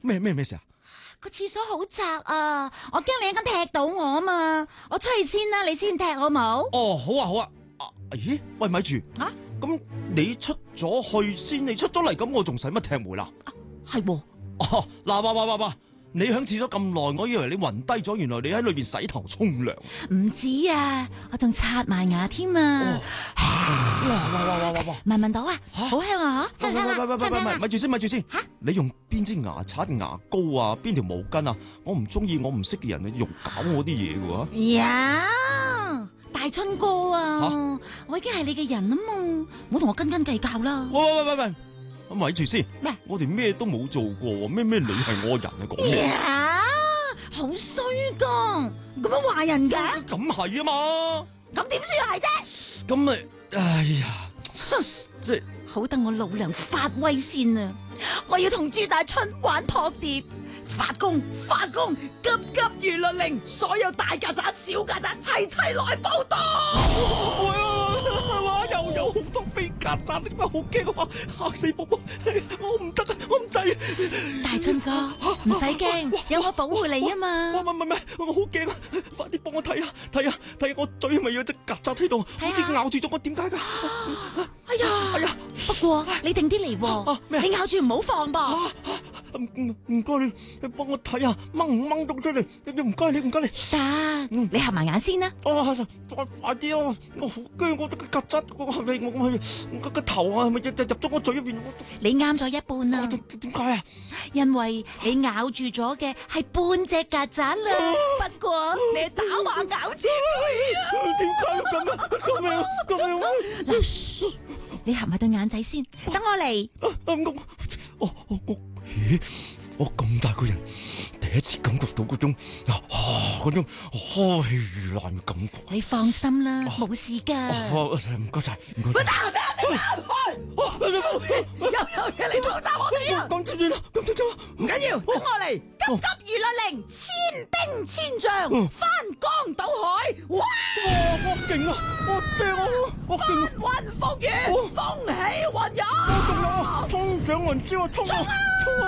咩事啊？ 個廁所好窄啊，我驚你一陣踢到我啊嘛，我出去先啦，你先踢好冇？ 哦，好啊。咦？喂，咪住啊？ 咁你出咗去先，你出咗嚟，咁我仲使乜踢門啦？ 係喎。 哦，嗱，你響廁所咁耐，我以為你暈低咗，原來你喺裏邊洗頭沖涼。 唔止啊，我仲刷埋牙添啊！ 哇！ 聞唔聞到啊？好香啊！ 喂，咪住先。 吓？ 你用邊支牙刷、牙膏啊？邊條毛巾啊？我唔中意我唔識嘅人用搞我啲嘢嘅喎。 呀，大春哥啊！我已經係你嘅人啊嘛，唔好同我斤斤計較啦。 喂，咪住先。 咩？ 我哋咩都冇做過，咩你係我人啊？講咩？ 呀，好衰噶，咁樣話人嘅？ 咁係啊嘛。 咁點算係啫？ 咁咪，哎呀，即係好等我老娘發威先啊！我要同朱大春玩撲碟，發功！急如律令，所有大曱甴、小曱甴齊來報道！ 哇！又有好多飛曱甴，你話好驚啊！嚇死寶寶，我唔得啊，我唔制。 大春哥，唔使驚，有我保護你啊嘛！ 唔係，我好驚啊！快啲幫我睇下，我嘴咪有隻曱甴喺度，好似咬住咗我，點解㗎？ 哎呀！不過你定啲嚟喎，你咬住唔好放噃。 唔該你幫我睇下掹唔掹到出嚟？唔該你。 得，你合埋眼先啦。 快啲啊！我好驚我啲曱甴，我個頭啊，係咪就入咗我嘴入邊？ 你啱咗一半啊！ 點解啊？因為你咬住咗嘅係半隻曱甴啦，不過你係打橫咬住佢。 點解咁樣？ 嗱，你合埋對眼仔先，等我嚟。 我咁大個人，第一次感覺到嗰種開氣如蘭嘅感覺。 你放心啦，冇事噶。 唔該晒。 得開！有嘢嚟偷襲我哋啊！ 咁點算？ 唔緊要，等我嚟。急如律令，千兵千將，翻江倒海。哇！ 我勁啊！我勁！ 翻雲覆雨，風起雲湧。 我仲有衝上雲霄啊！衝啊！